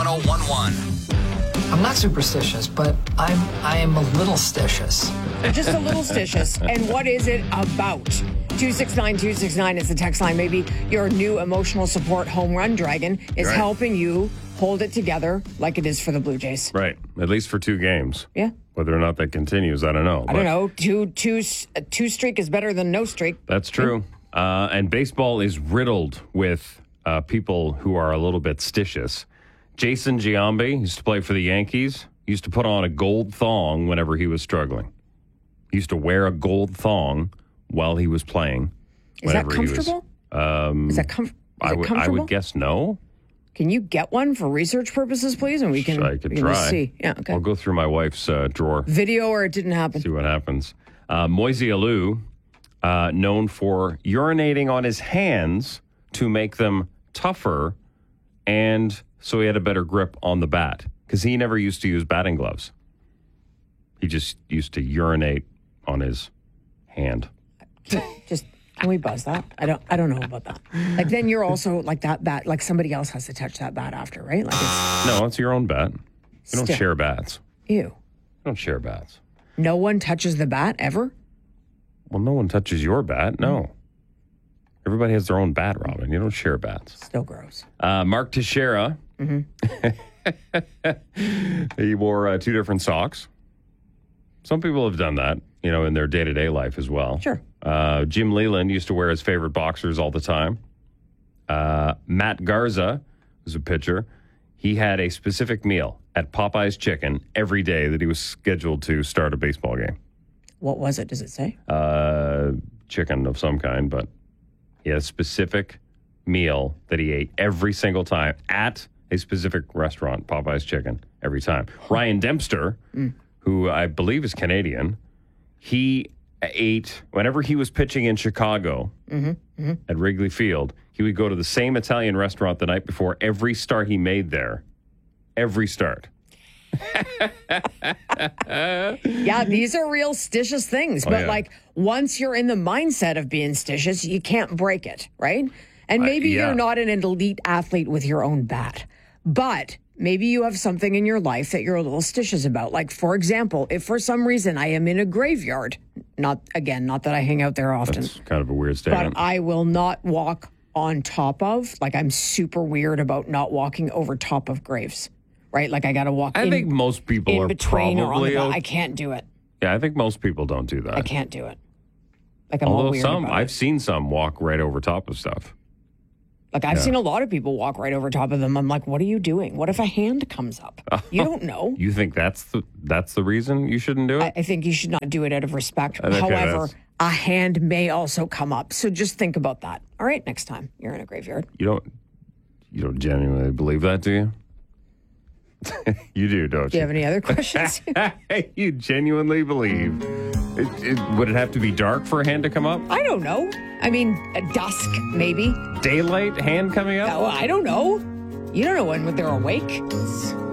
1011. I'm not superstitious, but I am a little stitious. Just a little stitious. And what is it about? 269-269 is the text line. Maybe your new emotional support home run dragon is helping you hold it together like it is for the Blue Jays. Right. At least for 2 games. Yeah. Whether or not that continues, I don't know. I don't know. Two streak is better than no streak. That's true. And baseball is riddled with people who are a little bit stitious. Jason Giambi used to play for the Yankees. He used to put on a gold thong whenever he was struggling. He used to wear a gold thong while he was playing. Is that comfortable? Is that comfortable? I would guess no. Can you get one for research purposes, please? And we can try. See. Yeah, okay. I'll go through my wife's drawer. Video or it didn't happen. See what happens. Moise Alou, known for urinating on his hands to make them tougher, and so he had a better grip on the bat because he never used to use batting gloves. He just used to urinate on his hand. Can we buzz that? I don't know about that. Like then you're also like that bat. Like somebody else has to touch that bat after, right? Like it's your own bat. You don't share bats. Ew. You don't share bats. No one touches the bat ever? Well, no one touches your bat. No. Everybody has their own bat, Robin. You don't share bats. Still gross. Mark Teixeira. He wore 2 different socks. Some people have done that, in their day-to-day life as well. Sure. Jim Leland used to wear his favorite boxers all the time. Matt Garza was a pitcher. He had a specific meal at Popeye's Chicken every day that he was scheduled to start a baseball game. What was it? Does it say? Chicken of some kind, but he had a specific meal that he ate every single time at a specific restaurant, Popeye's Chicken, every time. Ryan Dempster, who I believe is Canadian, he ate, whenever he was pitching in Chicago at Wrigley Field, he would go to the same Italian restaurant the night before every start he made there. Every start. Yeah, these are real stitious things. But once you're in the mindset of being stitious, you can't break it, right? And maybe you're not an elite athlete with your own bat, but maybe you have something in your life that you're a little stitious about. Like, for example, if for some reason I am in a graveyard, not that I hang out there often. That's kind of a weird statement. But I will not walk on top of, I'm super weird about not walking over top of graves, right? Like I got to walk I think most people in are between probably or on the I can't do it. Yeah, I think most people don't do that. I can't do it. Like I'm all weird about I've seen some walk right over top of stuff. Like I've seen a lot of people walk right over top of them. I'm like, what are you doing? What if a hand comes up? You don't know. You think that's the reason you shouldn't do it? I think you should not do it out of respect. However, a hand may also come up. So just think about that. All right, next time you're in a graveyard. You don't genuinely believe that, do you? You do, don't you? Do you have any other questions? You genuinely believe. Would it have to be dark for a hand to come up? I don't know. I mean, dusk, maybe. Daylight, hand coming up? Oh, I don't know. You don't know when they're awake.